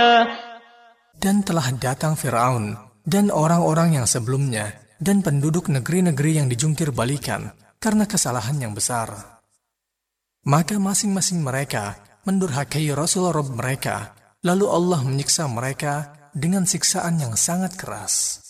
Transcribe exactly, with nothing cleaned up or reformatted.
Dan telah datang Fir'aun dan orang-orang yang sebelumnya dan penduduk negeri-negeri yang dijungkir balikan karena kesalahan yang besar. Maka masing-masing mereka mendurhakai Rasul Rabb mereka, lalu Allah menyiksa mereka dengan siksaan yang sangat keras.